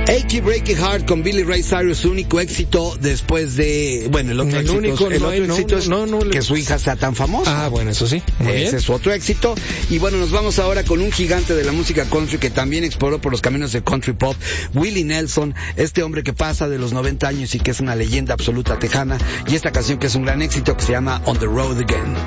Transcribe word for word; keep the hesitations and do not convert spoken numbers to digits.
Achy Breaky Heart con Billy Ray Cyrus, su único éxito después de, bueno, el otro El éxito, único, el no otro hay- no, éxito es no, no, no, que su hija sea tan famosa. Ah, bueno, eso sí. Muy Ese bien. es su otro éxito. Y bueno, nos vamos ahora con un gigante de la música country que también exploró por los caminos del country pop, Willie Nelson, este hombre que pasa de los noventa años y que es una leyenda absoluta tejana, y esta canción que es un gran éxito que se llama On the Road Again.